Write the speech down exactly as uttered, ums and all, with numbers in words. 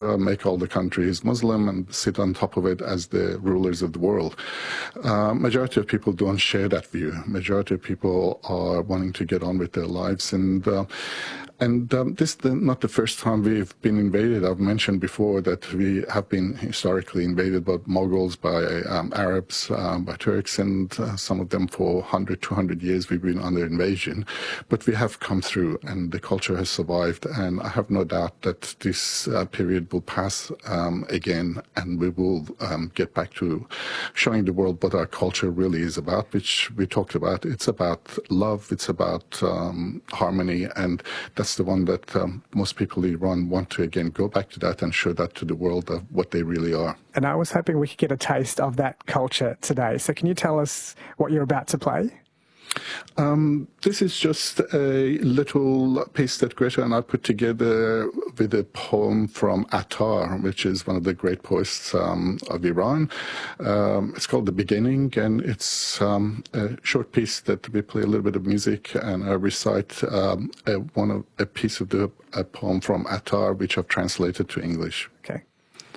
uh, make all the countries Muslim and sit on top of it as the rulers of the world. Uh, majority of people don't share that view. Majority of people are wanting to get on with their lives, and uh, and um, this is the, not the first time we've been invaded. I've mentioned before that we have been historically invaded by Mughals, by um, Arabs, um, by Turks, and uh, some of them for one hundred, two hundred years we've been under invasion. But we have come through, and the culture has survived, and I have no doubt that this uh, period will pass um, again, and we will um, get back to showing the world what our culture really is about, which we talked about. It's about love, it's about um, harmony, and that's the one that um, most people in Iran want to, again, go back to that and show that to the world of what they really are. And I was hoping we could get a taste of that culture today. So can you tell us what you're about to play? Um, this is just a little piece that Greta and I put together with a poem from Attar, which is one of the great poets um, of Iran. Um, it's called The Beginning, and it's um, a short piece that we play a little bit of music, and I recite um, a, one of, a piece of the a poem from Attar, which I've translated to English. Okay.